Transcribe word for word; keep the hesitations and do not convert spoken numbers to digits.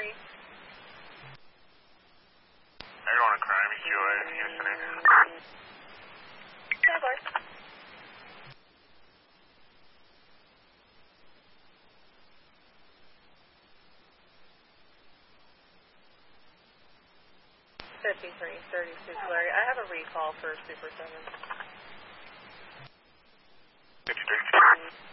fifty-three. Airborne crime, Q A, Houston. Travelers. fifty-three, thirty-six, Larry. I have a recall for Super seven. fifty-three.